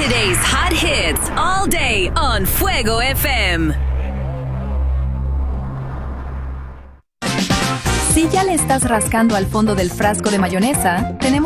Today's hot hits all day on Fuego FM. Si ya le estás rascando al fondo del frasco de mayonesa, tenemos